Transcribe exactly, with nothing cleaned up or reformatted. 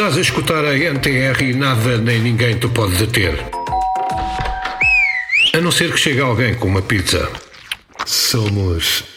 Estás a escutar a N T R e nada nem ninguém te pode deter. A não ser que chegue alguém com uma pizza. Somos